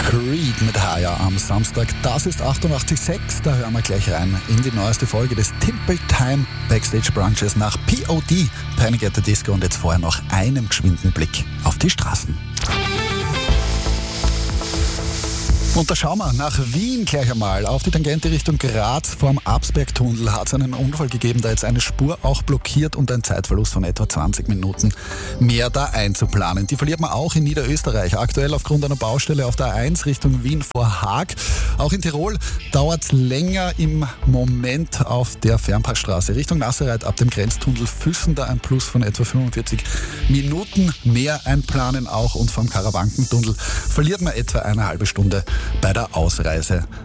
Creed mit Higher am Samstag. Das ist 88.6. Da hören wir gleich rein in die neueste Folge des Temple Time Backstage Brunches nach POD, Panic at the Disco, und jetzt vorher noch einen geschwinden Blick auf die Straßen. Und da schauen wir nach Wien gleich einmal. Auf die Tangente Richtung Graz vorm Absbergtunnel hat es einen Unfall gegeben, da jetzt eine Spur auch blockiert und ein Zeitverlust von etwa 20 Minuten mehr da einzuplanen. Die verliert man auch in Niederösterreich. Aktuell aufgrund einer Baustelle auf der A1 Richtung Wien vor Haag. Auch in Tirol dauert es länger im Moment auf der Fernpassstraße Richtung Nasserreit ab dem Grenztunnel Füssen, da ein Plus von etwa 45 Minuten mehr einplanen auch, und vom Karawankentunnel verliert man etwa eine halbe Stunde bei der Ausreise